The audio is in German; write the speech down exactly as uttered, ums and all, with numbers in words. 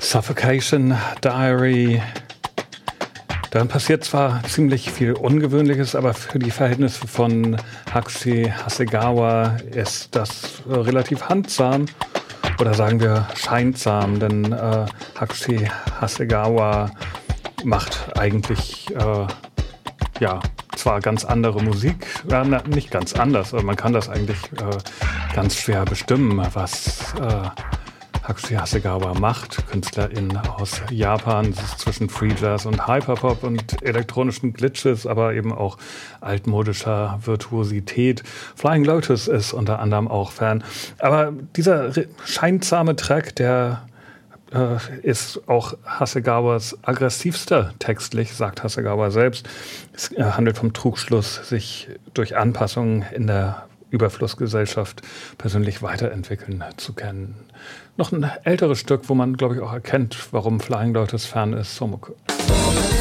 Suffocation Diary. Dann passiert zwar ziemlich viel Ungewöhnliches, aber für die Verhältnisse von Hakushi Hasegawa ist das äh, relativ handsam. Oder sagen wir scheinsam, denn äh, Hakushi Hasegawa macht eigentlich äh, ja zwar ganz andere Musik, ja, nicht ganz anders, aber man kann das eigentlich äh, ganz schwer bestimmen, was äh, Hakushi Hasegawa macht, Künstlerin aus Japan. Das ist zwischen Free Jazz und Hyperpop und elektronischen Glitches, aber eben auch altmodischer Virtuosität. Flying Lotus ist unter anderem auch Fan. Aber dieser scheinsame Track, der äh, ist auch Hasegawas aggressivster textlich, sagt Hasegawa selbst. Es äh, handelt vom Trugschluss, sich durch Anpassungen in der Überflussgesellschaft persönlich weiterentwickeln zu können. Noch ein älteres Stück, wo man, glaube ich, auch erkennt, warum Flying Lotus Fan ist, Somoku.